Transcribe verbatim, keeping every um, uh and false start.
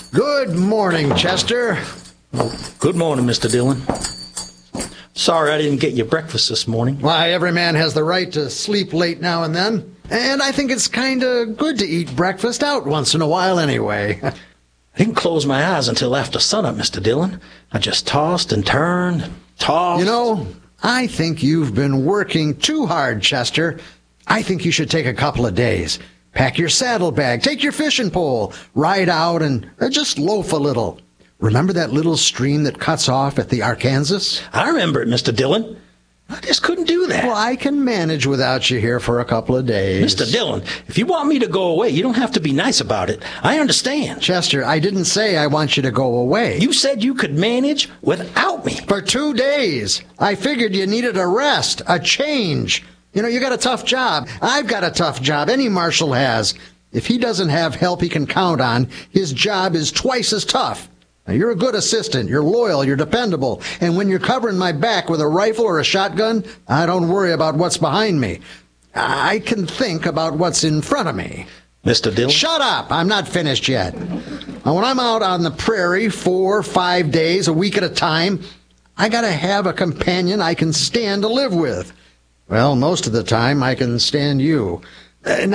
Good morning, Chester. Good morning, Mister Dillon. Sorry I didn't get you breakfast this morning. Why, every man has the right to sleep late now and then. And I think it's kind of good to eat breakfast out once in a while anyway. I didn't close my eyes until after sunup, Mister Dillon. I just tossed and turned and tossed. You know, I think you've been working too hard, Chester. I think you should take a couple of days. Pack your saddlebag, take your fishing pole, ride out, and uh, just loaf a little. Remember that little stream that cuts off at the Arkansas? I remember it, Mister Dillon. I just couldn't do that. Well, I can manage without you here for a couple of days. Mister Dillon, if you want me to go away, you don't have to be nice about it. I understand. Chester, I didn't say I want you to go away. You said you could manage without me. For two days. I figured you needed a rest, a change. You know, you got a tough job. I've got a tough job. Any marshal has. If he doesn't have help he can count on, his job is twice as tough. Now, you're a good assistant. You're loyal. You're dependable. And when you're covering my back with a rifle or a shotgun, I don't worry about what's behind me. I can think about what's in front of me. Mister Dillon? Shut up! I'm not finished yet. Now, when I'm out on the prairie four, five days, a week at a time, I gotta have a companion I can stand to live with. Well, most of the time, I can stand you. Uh, now,